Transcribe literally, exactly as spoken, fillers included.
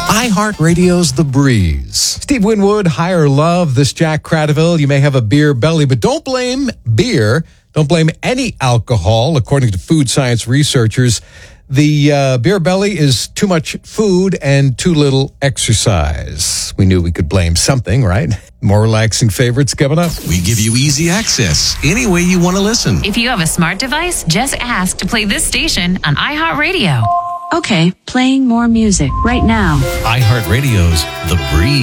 iHeartRadio's The Breeze. Steve Winwood, Higher Love, this Jack Cradaville. You may have a beer belly, but don't blame beer. Don't blame any alcohol. According to food science researchers, the uh, beer belly is too much food and too little exercise. We knew we could blame something, right? More relaxing favorites coming up. We give you easy access any way you want to listen. If you have a smart device, just ask to play this station on iHeartRadio. Okay, playing more music right now. iHeartRadio's The Breeze.